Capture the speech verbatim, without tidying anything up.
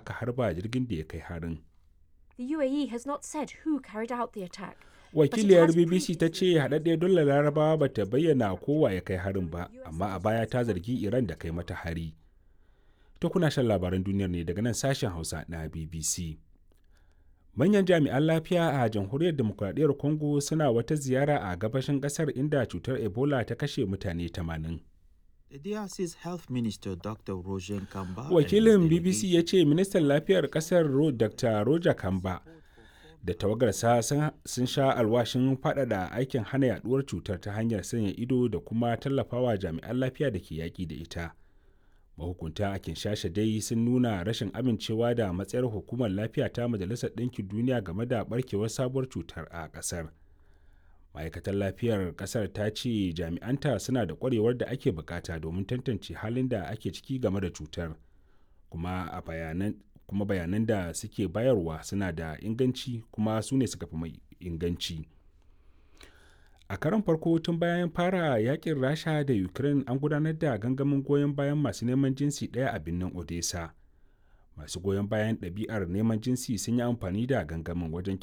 aka harba jirgin da ya kai harin. The U A E has not said who carried out the attack. Wakiliyar B B C ta ce haɗaɗɗiyar daular Larabawa ba ta bayyana kowa ya kai harin ba, amma a baya ta zargi Iran da kai mata hari. To kuna shan labaran duniyar ne daga nan sashen Hausa na B B C. Manyan jami'an lafiya a Jamhuriyar Dimokuraɗiyyar Congo suna wata ziyara a gabashin ƙasar inda cutar Ebola ta kashe mutane tamanin. The D R C's Health Minister Doctor Roger Kamba. Wakilin B B C ya ce ministan lafiyar ƙasar Doctor Roger Kamba da tawagarsa sun sha alwashin faɗaɗa aikin hana yaduwar cutar ta hanyar sanya ido da kuma tallafawa jami'an lafiya da ke yaƙi da ita. Mahukunta a Kinshasa dai sun nuna rashin amincewa da matsayar hukumar lafiya ta Majalisar Ɗinkin Duniya game da barkewar sabuwar cutar a ƙasar. Ma'aikatar lafiyar ƙasar ta ce jami'anta suna da ƙwarewar da ake bukata domin tantance halin da ake ciki game da cutar, kuma a bayanan kuma bayanan da suke bayarwa suna da inganci kuma su ne suka fi mai inganci. A karon farko tun bayan fara yakin Rasha da Ukraine an gudanar da gangamin goyon bayan masu neman jinsi ɗaya a birnin Odessa. Masu goyon bayan ɗabi'ar neman jinsi sun yi amfani da gangamin wajen